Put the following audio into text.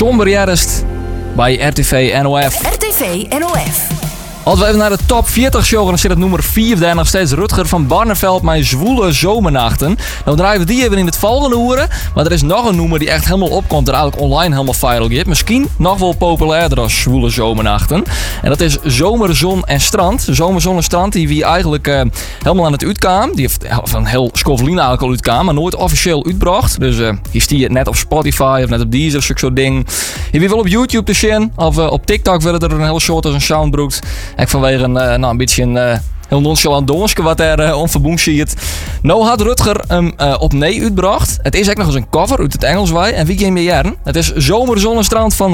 somber herfst bij RTV NOF. RTV NOF. Als we even naar de top 40 show gaan, dan zit het nummer 4 daar nog steeds Rutger van Barneveld met Zwoele Zomernachten. Nou draaien we die even in het volgende uren. Maar er is nog een nummer die echt helemaal opkomt en eigenlijk online helemaal viral gaat. Misschien nog wel populairder als Zwoele Zomernachten. En dat is Zomer, Zon en Strand. Zomer, Zon en Strand die wie eigenlijk helemaal aan het uitkwam. Die heeft van heel Scovelien eigenlijk al uitkwam, maar nooit officieel uitbracht. Dus hier stier je net op Spotify of net op Deezer of zo'n ding. Je wie wel op YouTube te zien of op TikTok willen er een heel soort als een soundbroekt. Ik vanwege een beetje een heel nonchalant donske wat er onverboomd ziet. Nou had Rutger hem opnieuw uitgebracht. Het is eigenlijk nog eens een cover uit het Engels wij. En wie ging meer jaren? Het is Zomer, Zon en Strand van